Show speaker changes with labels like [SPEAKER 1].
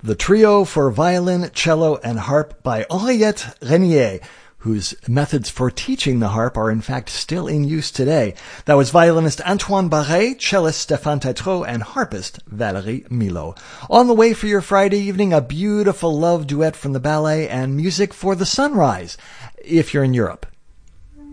[SPEAKER 1] the trio for violin, cello, and harp by Henriette Renier, whose methods for teaching the harp are in fact still in use today. That was violinist Antoine Barret, cellist Stéphane Tétrault, and harpist Valérie Milot. On the way for your Friday evening, a beautiful love duet from the ballet and music for the sunrise, if you're in Europe.